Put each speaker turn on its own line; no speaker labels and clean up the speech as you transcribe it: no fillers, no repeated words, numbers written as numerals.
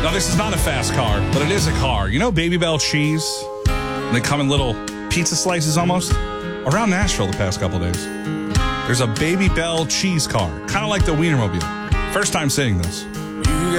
No, this is not a fast car, but it is a car. You know Baby Bell cheese? They come in little pizza slices almost. Around Nashville the past couple days, there's a Baby Bell cheese car, kind of like the Wienermobile. First time seeing this.